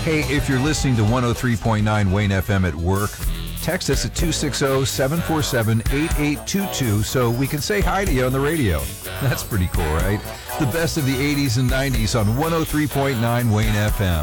Hey, if you're listening to 103.9 Wayne FM at work, text us at 260-747-8822 so we can say hi to you on the radio. That's pretty cool, right? The best of the 80s and 90s on 103.9 Wayne FM.